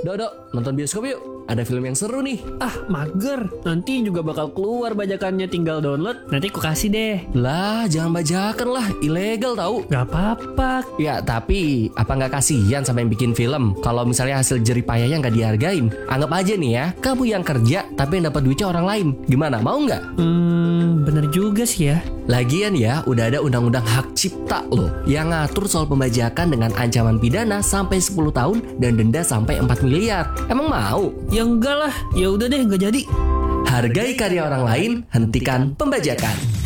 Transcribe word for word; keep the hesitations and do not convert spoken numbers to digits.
Dok, dok, nonton bioskop yuk. Ada film yang seru nih. Ah, mager. Nanti juga bakal keluar bajakannya, tinggal download. Nanti aku kasih deh. Lah, jangan bajakan lah. Ilegal tahu. Gak apa-apa. Ya, tapi apa nggak kasihan sama yang bikin film? Kalau misalnya hasil jerih payahnya nggak dihargain. Anggap aja nih ya, kamu yang kerja tapi yang dapat duitnya orang lain. Gimana, mau nggak? Hmm, bener juga sih ya. Lagian ya, udah ada undang-undang hak cipta loh yang ngatur soal pembajakan dengan ancaman pidana sampai sepuluh tahun dan denda sampai empat miliar. Emang mau? Ya enggak lah, ya udah deh, nggak jadi. Hargai karya orang lain, hentikan pembajakan.